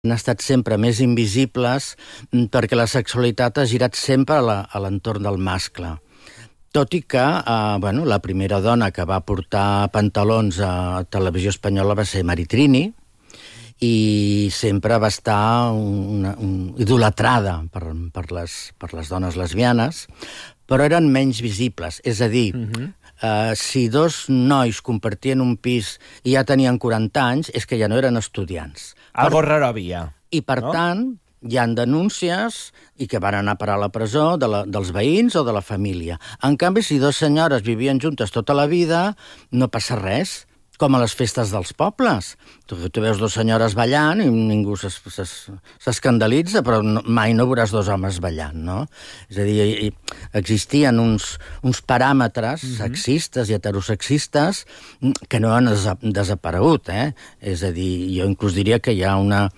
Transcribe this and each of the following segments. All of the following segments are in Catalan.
han estat sempre més invisibles perquè la sexualitat ha girat sempre a l'entorn del mascle. Tot i que la primera dona que va portar pantalons a Televisió Espanyola va ser Maritrini, i sempre va estar idolatrada per les dones lesbianes, però eren menys visibles. És a dir, si dos nois compartien un pis i ja tenien 40 anys, és que ja no eren estudiants. Algo raro havia. I, per tant, hi ha denúncies i que van anar a parar a la presó dels veïns o de la família. En canvi, si dues senyores vivien juntes tota la vida, no passa res, com a les festes dels pobles. Tu veus dues senyores ballant i ningú s'escandalitza, però mai no veuràs dos homes ballant, no? És a dir, existien uns paràmetres sexistes i heterosexistes que no han desaparegut, És a dir, jo inclús diria que hi ha una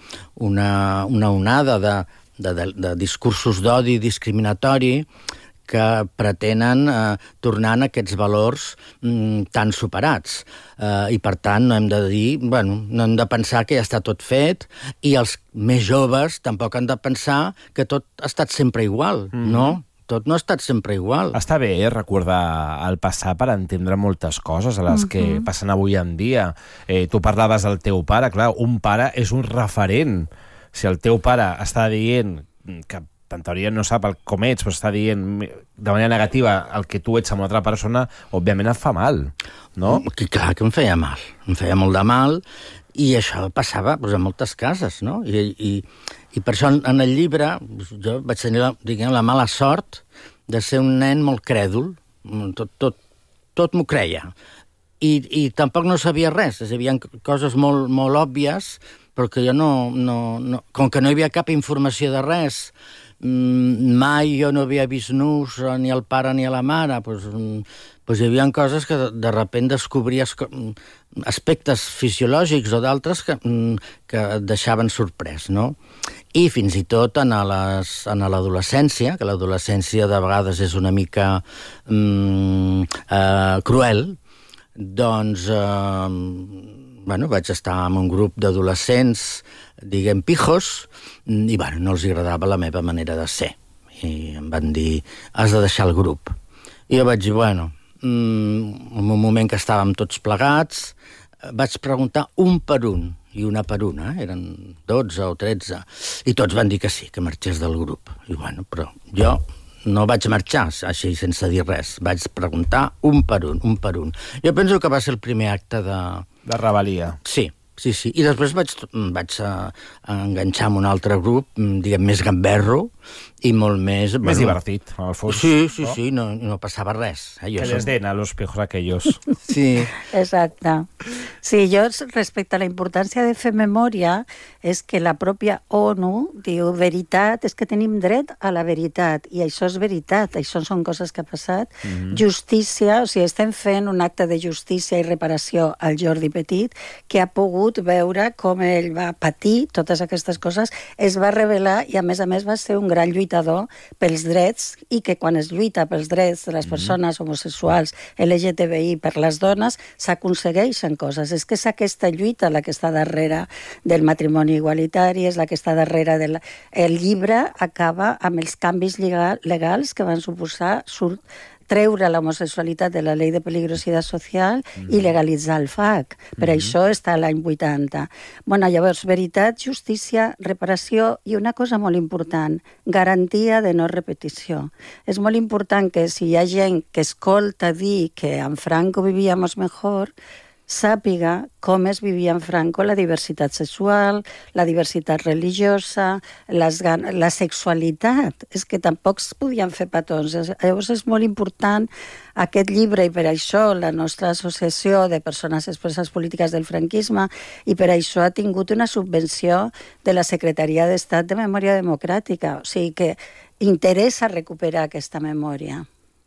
onada de discursos d'odi discriminatori que pretenen tornar a aquests valors tan superats. I, per tant, no hem de dir, no hem de pensar que ja està tot fet, i els més joves tampoc han de pensar que tot ha estat sempre igual, no? Tot no ha estat sempre igual. Està bé recordar el passat per entendre moltes coses a les que passen avui en dia. Tu parlaves del teu pare, clar, un pare és un referent. Si el teu pare està dient que en teoria no sap com ets, però està dient de manera negativa el que tu ets amb una altra persona, òbviament et fa mal, no? Clar que em feia mal. Em feia molt de mal, i això passava a moltes cases, no? I per això en el llibre jo vaig tenir la mala sort de ser un nen molt crèdul. Tot m'ho creia. I tampoc no sabia res. Hi havia coses molt, molt òbvies, però que jo no... Com que no hi havia cap informació de res, mai jo no havia vist nus ni al pare ni a la mare, doncs hi havia coses que de sobte descobries aspectes fisiològics o d'altres que et deixaven sorprès, no? I fins i tot en l'adolescència, que l'adolescència de vegades és una mica cruel, doncs vaig estar en un grup d'adolescents, diguem, pijos, i no els agradava la meva manera de ser. I em van dir, has de deixar el grup. I jo vaig dir, en un moment que estàvem tots plegats, vaig preguntar un per un, i una per una, eren 12 o 13, i tots van dir que sí, que marxés del grup. I però jo no vaig marxar així sense dir res, vaig preguntar un per un. Jo penso que va ser el primer acte de rebel·lia. Sí. I després vaig enganxar amb un altre grup, diguem, més gamberro i molt més... Més divertit, al fons. Sí, no passava res. Que les den a los pijos aquellos. Sí. Exacte. Sí, jo, respecte a la importància de fer memòria, és que la pròpia ONU diu, veritat, és que tenim dret a la veritat, i això és veritat, això són coses que ha passat. Justícia, o sigui, estem fent un acte de justícia i reparació al Jordi Petit, que ha pogut veure com ell va patir totes aquestes coses, es va rebel·lar i, a més, va ser un gran lluitador pels drets, i que quan es lluita pels drets de les persones homosexuals, LGTBI, per les dones, s'aconsegueixen coses. És que és aquesta lluita la que està darrere del matrimoni igualitari, és la que està darrere del... El llibre acaba amb els canvis legals que van suposar treure l'homosexualitat de la llei de peligrositat social i legalitzar el FAC. Per això està l'any 80. Llavors, veritat, justícia, reparació i una cosa molt important, garantia de no repetició. És molt important que si hi ha gent que escolta dir que en Franco vivíamos mejor, sàpiga com es vivia en Franco la diversitat sexual, la diversitat religiosa, la sexualitat. És que tampoc es podien fer petons. Llavors és molt important aquest llibre, i per això la nostra associació de persones expresses polítiques del franquisme, i per això ha tingut una subvenció de la Secretaria d'Estat de Memòria Democràtica. O sigui que interessa recuperar aquesta memòria.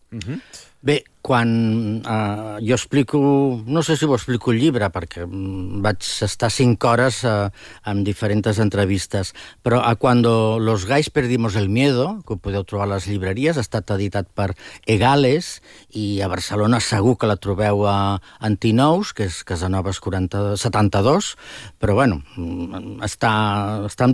Bé, quan jo explico... No sé si ho explico al llibre, perquè vaig estar 5 hores en diferents entrevistes, però a Cuando los gays perdimos el miedo, que ho podeu trobar a les llibreries, ha estat editat per Egales, i a Barcelona segur que la trobeu a Antinous, que és Casanovas 72, però bueno, està en